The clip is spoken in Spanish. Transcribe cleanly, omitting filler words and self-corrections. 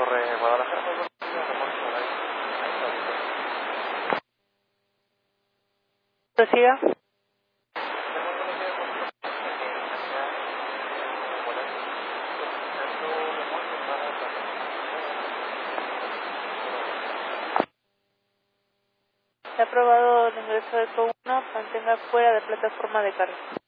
Torre Guadalajara. Prosiga. Se ha aprobado el ingreso de ECO 1, mantenga fuera de plataforma de carga.